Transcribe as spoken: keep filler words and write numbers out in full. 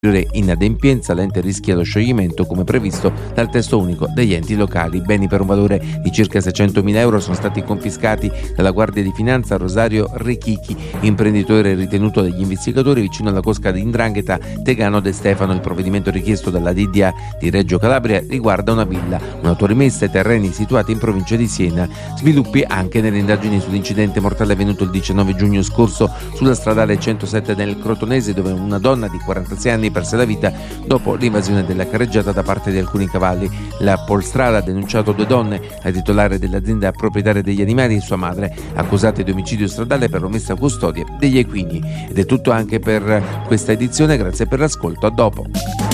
inadempienza l'ente rischia lo scioglimento come previsto dal testo unico degli enti locali. Beni per un valore di circa seicentomila euro sono stati confiscati dalla Guardia di Finanza a Rosario Rechichi, imprenditore ritenuto dagli investigatori vicino alla cosca di 'Ndrangheta Tegano De Stefano. Il provvedimento richiesto dalla D D A di Reggio Calabria riguarda una villa, un'autorimessa e terreni situati in provincia di Siena. Sviluppi anche nelle indagini sull'incidente mortale avvenuto il diciannove giugno scorso sulla stradale centosette nel Crotonese, dove una donna di quarantasei anni perse la vita dopo l'invasione della carreggiata da parte di alcuni cavalli. La Polstrada ha denunciato due donne, la titolare dell'azienda proprietaria degli animali e sua madre, accusate di omicidio stradale per omessa custodia degli equini. Ed è tutto anche per questa edizione, grazie per l'ascolto, a dopo.